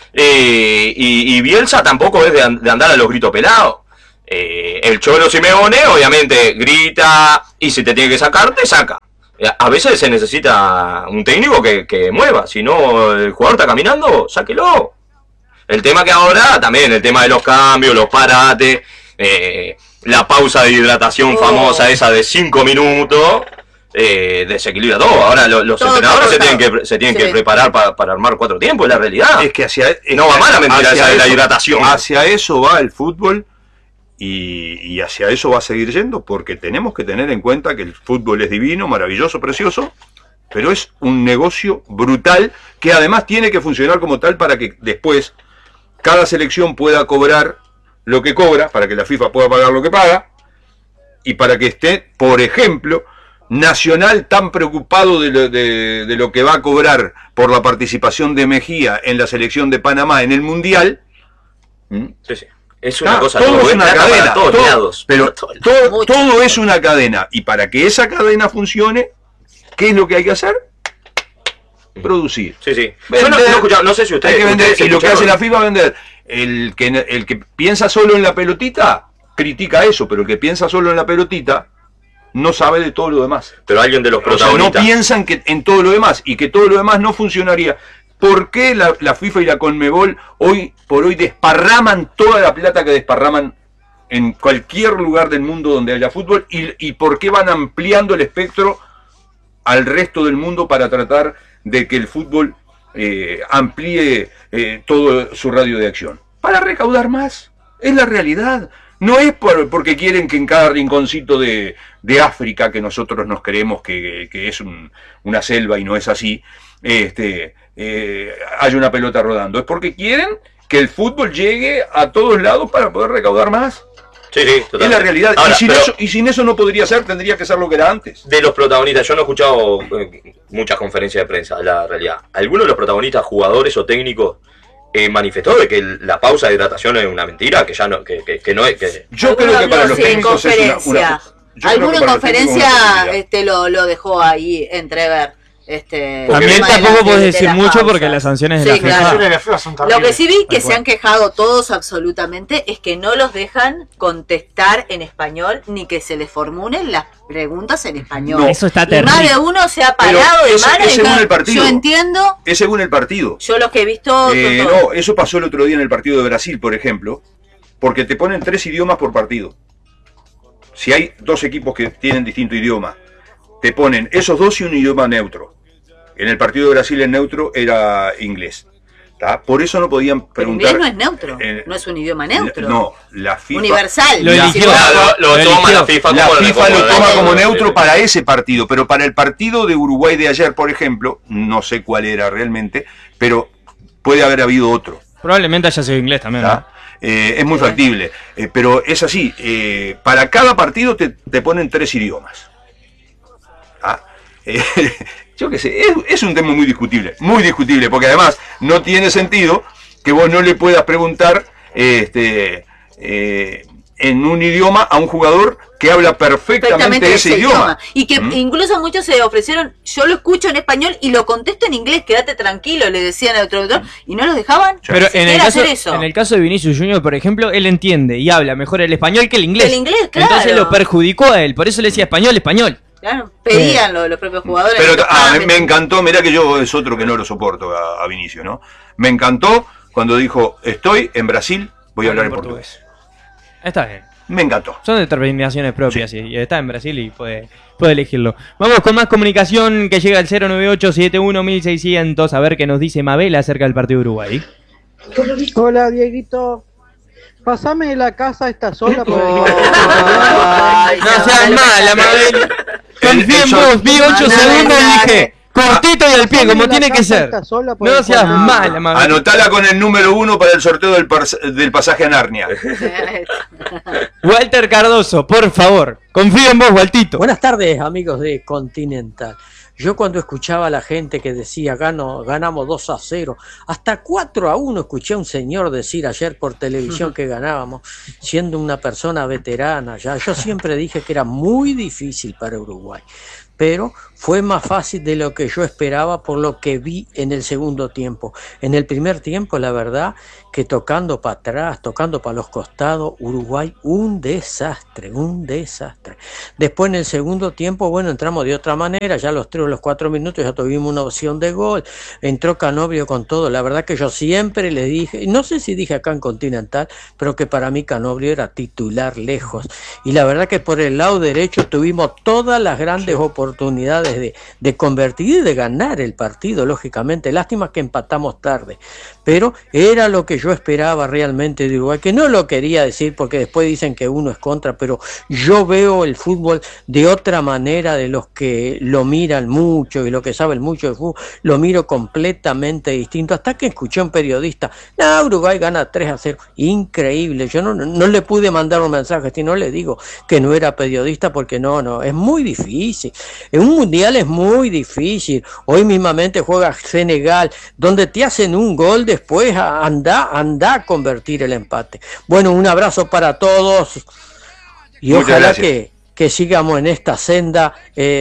Y Bielsa tampoco es de andar a los gritos pelados. El Cholo Simeone obviamente grita, y si te tiene que sacar, te saca. A veces se necesita un técnico que mueva. Si no, el jugador está caminando, sáquelo. El tema que ahora también, el tema de los cambios, los parates, la pausa de hidratación famosa esa de 5 minutos, desequilibra todo. Ahora los entrenadores se tienen que preparar para armar 4 tiempos, es la realidad. Es que no va mal la mentira esa de la hidratación. Hacia eso va el fútbol y hacia eso va a seguir yendo, porque tenemos que tener en cuenta que el fútbol es divino, maravilloso, precioso, pero es un negocio brutal que además tiene que funcionar como tal para que después cada selección pueda cobrar lo que cobra, para que la FIFA pueda pagar lo que paga, y para que esté, por ejemplo, Nacional tan preocupado de lo que va a cobrar por la participación de Mejía en la selección de Panamá en el Mundial. Sí, sí. Es una cosa, todo es una cadena, pero todo es una cadena, y para que esa cadena funcione, ¿qué es lo que hay que hacer? Producir. Sí, sí. Vender, no sé si ustedes... Hay que vender, y lo que hace la FIFA es vender. El que piensa solo en la pelotita, critica eso, pero el que piensa solo en la pelotita, no sabe de todo lo demás. Pero alguien de los O sea, no protagonistas... piensan que en todo lo demás y que todo lo demás no funcionaría. ¿Por qué la FIFA y la Conmebol hoy por hoy desparraman toda la plata que desparraman en cualquier lugar del mundo donde haya fútbol? ¿Y por qué van ampliando el espectro al resto del mundo para tratar de que el fútbol amplíe todo su radio de acción? Para recaudar más. Es la realidad. No es porque quieren que en cada rinconcito de África, que nosotros nos creemos que es una selva y no es así, haya una pelota rodando. Es porque quieren que el fútbol llegue a todos lados para poder recaudar más. Sí, totalmente. Es la realidad. Ahora, y sin eso no podría ser, tendría que ser lo que era antes. De los protagonistas, yo no he escuchado muchas conferencias de prensa, la realidad. ¿Alguno de los protagonistas, jugadores o técnicos, manifestó de que la pausa de hidratación es una mentira? Que ya no, que no es... Que... Yo creo que para los técnicos es una alguno en conferencia lo dejó ahí entrever. También tampoco puedes decir mucho porque las sanciones de la FIFA son Lo que terribles. sí vi que se han quejado todos absolutamente es que no los dejan contestar en español ni que se les formulen las preguntas en español. No, eso está Y terrible. más de uno se ha parado de mano es y según dijo, el partido. yo entiendo, Es según el partido. yo lo que he visto... No, eso pasó el otro día en el partido de Brasil, por ejemplo, porque te ponen 3 idiomas por partido. Si hay 2 equipos que tienen distinto idioma, te ponen esos 2 y un idioma neutro. En el partido de Brasil el neutro era inglés. ¿Tá? Por eso no podían Pero preguntar... inglés no es neutro, no es un idioma neutro. No, la FIFA... Universal. Lo eligió. Lo toma la FIFA La como FIFA lo toma como neutro sí. para ese partido, pero para el partido de Uruguay de ayer, por ejemplo, no sé cuál era realmente, pero puede haber habido otro. Probablemente haya sido inglés también, ¿Tá? Es muy factible, pero es así, para cada partido te ponen 3 idiomas. ¿Tá? Yo qué sé, es un tema muy discutible, porque además no tiene sentido que vos no le puedas preguntar en un idioma a un jugador que habla perfectamente ese idioma. Y que incluso muchos se ofrecieron, yo lo escucho en español y lo contesto en inglés, quédate tranquilo, le decían al traductor, y no los dejaban. Pero en hacer eso. el caso de Vinicius Junior, por ejemplo, él entiende y habla mejor el español que el inglés. El inglés, claro. Entonces lo perjudicó a él, por eso le decía español. Claro, pedían los propios jugadores. Pero me encantó, mirá que yo es otro que no lo soporto a Vinicius, ¿no? Me encantó cuando dijo, estoy en Brasil, voy a hablar en portugués. Está bien. Me encantó. Son determinaciones propias y está en Brasil y puede elegirlo. Vamos con más comunicación que llega al 098-71-1600 a ver qué nos dice Mabel acerca del partido de Uruguay. Hola, Dieguito. Pasame la casa esta sola por Ay, No seas mala, Mabel. Confié en vos, vi 8 segundos y dije, cortito y al pie, como tiene que ser. No seas mala, Mabel. Anotala con el número 1 para el sorteo del pasaje a Narnia. Walter Cardoso, por favor, confío en vos, Waltito. Buenas tardes, amigos de Continental. Yo cuando escuchaba a la gente que decía ganamos 2-0, hasta 4-1 escuché a un señor decir ayer por televisión que ganábamos, siendo una persona veterana ya. Yo siempre dije que era muy difícil para Uruguay, pero fue más fácil de lo que yo esperaba por lo que vi en el segundo tiempo. En el primer tiempo, la verdad, que tocando para atrás, tocando para los costados, Uruguay, un desastre. Después en el segundo tiempo, bueno, entramos de otra manera, ya los 3 o los 4 minutos ya tuvimos una opción de gol, entró Canovio con todo. La verdad que yo siempre les dije, no sé si dije acá en Continental, pero que para mí Canovio era titular lejos. Y la verdad que por el lado derecho tuvimos todas las grandes oportunidades de convertir y de ganar el partido, lógicamente. Lástima que empatamos tarde, pero era lo que yo esperaba realmente de Uruguay, que no lo quería decir porque después dicen que uno es contra, pero yo veo el fútbol de otra manera de los que lo miran mucho y lo que saben mucho de fútbol, lo miro completamente distinto, hasta que escuché a un periodista, no, Uruguay gana 3-0, increíble. Yo no le pude mandar un mensaje, si no le digo que no era periodista, porque no, es muy difícil, en un mundial es muy difícil. Hoy mismamente juega Senegal, donde te hacen un gol, después anda a convertir el empate. Bueno, un abrazo para todos y muchas ojalá gracias. que sigamos en esta senda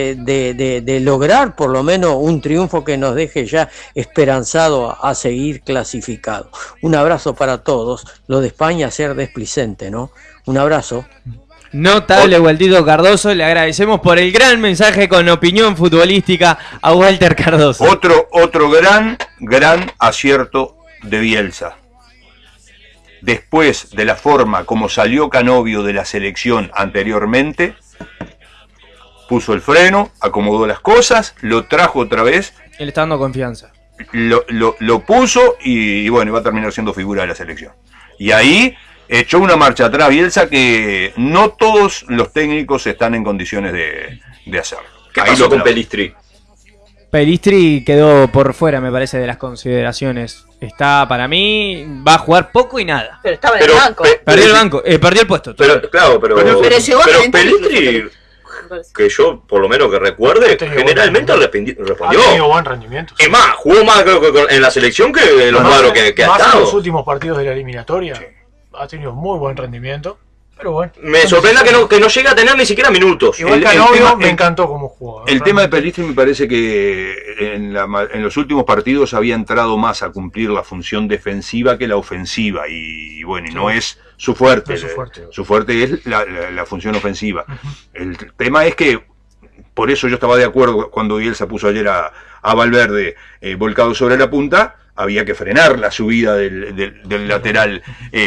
de lograr por lo menos un triunfo que nos deje ya esperanzado a seguir clasificado. Un abrazo para todos. Lo de España ser desplicente, ¿no? Un abrazo. Notable Waltito Cardoso, le agradecemos por el gran mensaje con opinión futbolística a Walter Cardoso. Otro gran acierto de Bielsa. Después de la forma como salió Canovio de la selección anteriormente, puso el freno, acomodó las cosas, lo trajo otra vez. Él está dando confianza. Lo puso y bueno, va a terminar siendo figura de la selección. Y ahí echó una marcha atrás Bielsa que no todos los técnicos están en condiciones de hacerlo. ¿Qué Ahí pasó lo con clavo. Pelistri? Pelistri quedó por fuera, me parece, de las consideraciones. Está, para mí, va a jugar poco y nada. Pero estaba en el banco. Perdió el banco, perdió el puesto. Pero llegó a calentar Pelistri, que yo por lo menos que recuerde, generalmente respondió. Ha tenido buen rendimiento. Es más, jugó más creo que en la selección que en los cuadros que ha más en los estado. últimos partidos de la eliminatoria. Ha tenido muy buen rendimiento. Pero bueno. Me sorprende que no llegue a tener ni siquiera minutos. Igual Canovio me encantó como jugó. El tema de Pelistri me parece que en los últimos partidos había entrado más a cumplir la función defensiva que la ofensiva. Y bueno, y no es su fuerte. No es su fuerte. Su fuerte es la función ofensiva. El tema es que, por eso yo estaba de acuerdo cuando Bielsa puso ayer a Valverde volcado sobre la punta, había que frenar la subida del lateral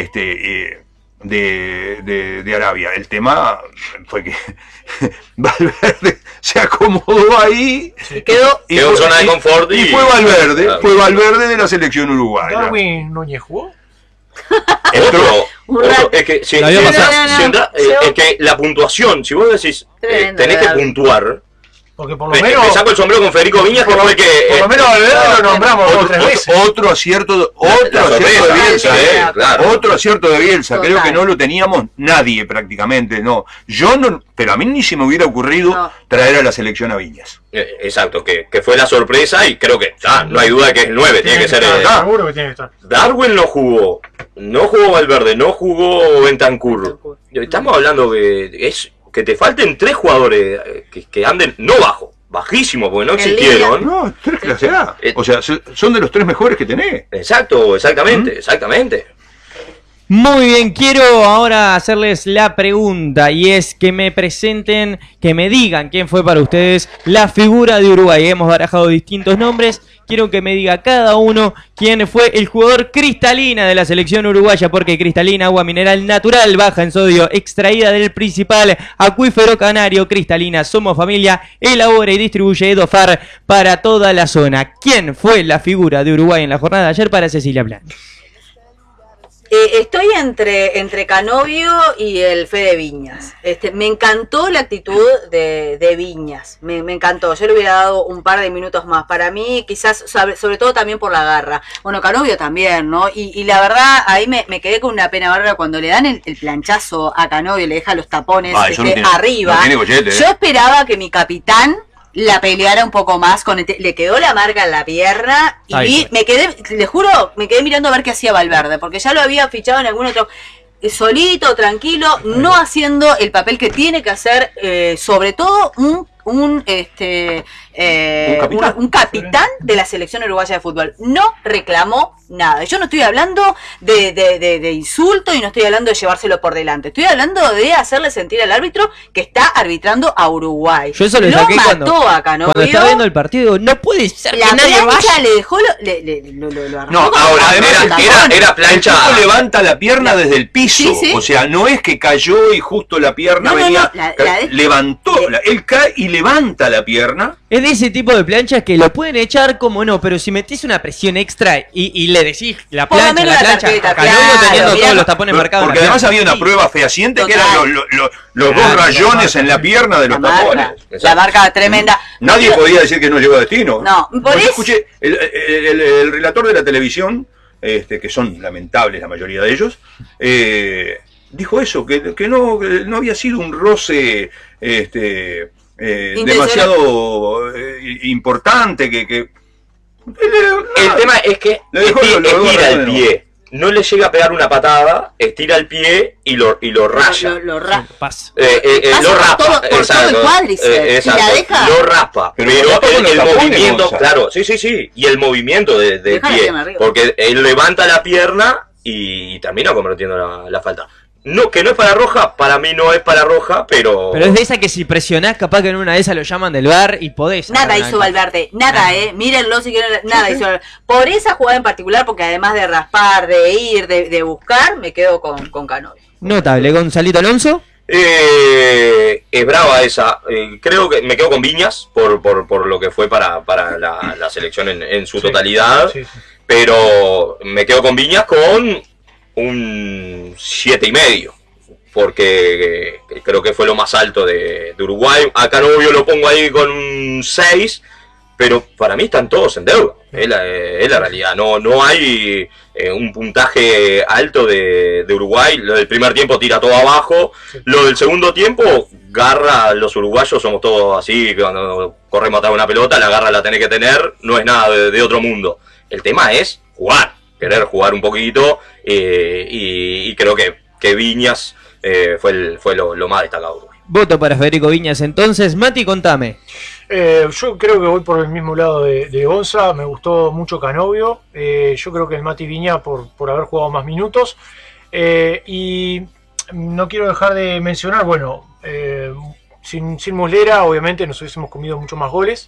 de Arabia. El tema fue que Valverde se acomodó ahí y quedó en zona de confort y fue Valverde, claro. Fue Valverde de la selección uruguaya. ¿Darwin Núñez jugó? Otro, es que si es que la puntuación, si vos decís tenés que puntuar. Porque por lo menos me saco el sombrero con Federico Viñas, que fue el que por lo menos Valverde lo nombramos 2 o 3 veces. Otro acierto de Bielsa, claro. Otro acierto de Bielsa. Total. Creo que no lo teníamos nadie prácticamente, no. Yo no, pero a mí ni se me hubiera ocurrido traer a la selección a Viñas. Exacto, que fue la sorpresa y creo que no hay duda de que es el 9, tiene que ser seguro que tiene que estar. Darwin no jugó Valverde, no jugó Bentancur. Estamos hablando que te falten 3 jugadores que anden no bajísimo, porque no existieron. No, 3 clase A. O sea, son de los 3 mejores que tenés. Exactamente. Muy bien, quiero ahora hacerles la pregunta y es que me presenten, que me digan quién fue para ustedes la figura de Uruguay. Hemos barajado distintos nombres, quiero que me diga cada uno quién fue el jugador Cristalina de la selección uruguaya, porque Cristalina, agua mineral natural, baja en sodio, extraída del principal acuífero canario. Cristalina, somos familia, elabora y distribuye Edofar para toda la zona. ¿Quién fue la figura de Uruguay en la jornada de ayer para Cecilia Plan? Estoy entre Canovio y el Fede Viñas. Me encantó la actitud de Viñas. Me encantó. Yo le hubiera dado un par de minutos más. Para mí, quizás, sobre todo también por la garra. Bueno, Canovio también, ¿no? Y la verdad, ahí me quedé con una pena bárbara cuando le dan el planchazo a Canovio, le deja los tapones arriba. No tiene gollete, Yo esperaba que mi capitán la peleara un poco más, le quedó la marca en la pierna y me quedé, les juro, me quedé mirando a ver qué hacía Valverde, porque ya lo había fichado en algún otro, solito, tranquilo, no haciendo el papel que tiene que hacer, sobre todo un capitán de la selección uruguaya de fútbol. No reclamó nada. Yo no estoy hablando de insulto y no estoy hablando de llevárselo por delante. Estoy hablando de hacerle sentir al árbitro que está arbitrando a Uruguay. Yo eso lo saqué mató a Canovio. Cuando estaba viendo el partido. No puede ser la que nadie plancha vaya. le dejó lo arrancó. No, ahora además era plancha. El tipo levanta la pierna desde el piso. Sí. O sea, no es que cayó y justo la pierna venía. Levantó, él cae y levanta la pierna. Es de ese tipo de planchas que lo pueden echar como no, pero si metés una presión extra y le decís la Por lo plancha, menos la la plancha, tarjeta, Canovio claro, teniendo mirá, todos los tapones marcados. Porque en la además pierna. había una Sí. prueba fehaciente que Total. eran los dos rayones en la pierna de los tapones. La marca tremenda. Nadie podía decir que no llegó a destino. No, por Yo eso. escuché el relator de la televisión, que son lamentables la mayoría de ellos, dijo eso, que no había sido un roce demasiado importante, El tema es que estira el pie. No le llega a pegar una patada, estira el pie y lo raya. Lo raspa. Pasa. Lo raspa. Por todo el cuádriceps. Y la deja. Lo raspa. Pero Pero con los el tapones, movimiento, Gonza. claro, sí. Y el movimiento del Deja la pie. pierna arriba. Porque él levanta la pierna y termina convirtiendo la falta. que no es para roja, para mí no es para roja, pero... Pero es de esa que si presionás, capaz que en una de esas lo llaman del bar y podés. Nada hizo Valverde, nada, mírenlo si quieren, nada hizo Valverde. Por esa jugada en particular, porque además de raspar, de ir, de buscar, me quedo con Canovio. Notable. Gonzalito Alonso. Es brava esa. Creo que me quedo con Viñas por lo que fue para la selección en su totalidad. Sí. Pero me quedo con Viñas con un 7,5. Porque creo que fue lo más alto de Uruguay. A Canovio lo pongo ahí con un 6. Pero para mí están todos en deuda. Es la realidad. No hay un puntaje alto de Uruguay. Lo del primer tiempo tira todo abajo. Lo del segundo tiempo, garra, los uruguayos somos todos así. Cuando corremos atrás de una pelota, la garra la tenés que tener. No es nada de otro mundo. El tema es jugar. Querer jugar un poquito. Y creo que Viñas fue lo más destacado de Uruguay. Voto para Federico Viñas entonces. Mati, contame. Yo creo que voy por el mismo lado de Gonza. Me gustó mucho Canovio. Yo creo que el Mati Viña por haber jugado más minutos. Y no quiero dejar de mencionar, bueno, sin Muslera obviamente nos hubiésemos comido mucho más goles.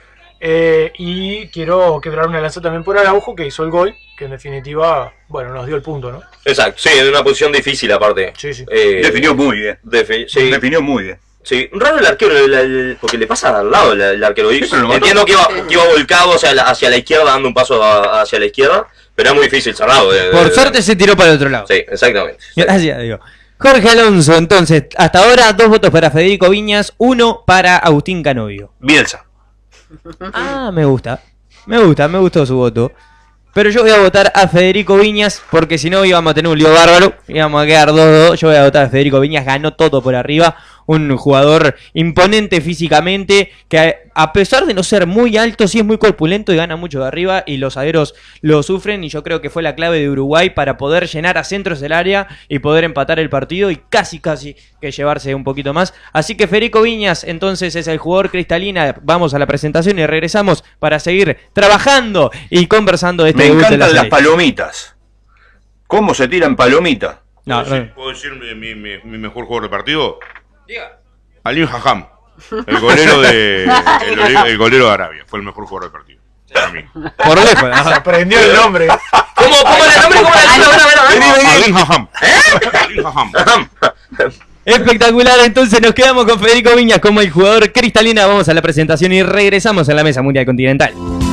Y quiero quebrar una lanza también por Araujo, que hizo el gol, que en definitiva, bueno, nos dio el punto, ¿no? Exacto, sí, en una posición difícil aparte. Sí, sí. Definió muy bien. Sí. Definió muy bien. Sí, raro el arquero, porque le pasa al lado el arquero. Sí, entiendo que iba volcado hacia la izquierda, dando un paso hacia la izquierda, pero era muy difícil, cerrado. Por suerte se tiró para el otro lado. Sí, exactamente. Gracias, digo. Jorge Alonso, entonces, hasta ahora 2 votos para Federico Viñas, 1 para Agustín Canovio. Bielsa. Ah, me gustó su voto. Pero yo voy a votar a Federico Viñas, porque si no íbamos a tener un lío bárbaro, íbamos a quedar 2-2. Yo voy a votar a Federico Viñas, ganó todo por arriba. Un jugador imponente físicamente, que a pesar de no ser muy alto, sí es muy corpulento y gana mucho de arriba, y los zagueros lo sufren, y yo creo que fue la clave de Uruguay para poder llenar a centros el área y poder empatar el partido y casi que llevarse un poquito más. Así que Federico Viñas entonces es el jugador cristalina. Vamos a la presentación y regresamos para seguir trabajando y conversando de este Me debut de la encantan las selección. palomitas. ¿Cómo se tiran palomitas? ¿Puedo decir mi mejor jugador de partido? Diga. Alim Hajam, el golero el golero de Arabia, fue el mejor jugador del partido. Para mí. Por lejos. Se aprendió el nombre. ¿Cómo era el nombre? Alim Hajam. Alim Hajam. Espectacular, entonces nos quedamos con Federico Viñas como el jugador cristalina. Vamos a la presentación y regresamos a la Mesa Mundial Continental.